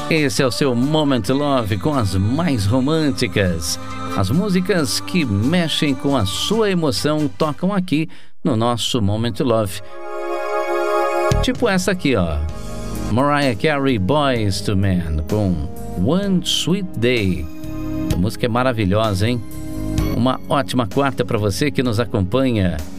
Esse é o seu Moment Love com as mais românticas. As músicas que mexem com a sua emoção tocam aqui no nosso Moment Love. Tipo essa aqui, ó. Mariah Carey, Boyz II Men, com One Sweet Day. A música é maravilhosa, hein? Uma ótima quarta para você que nos acompanha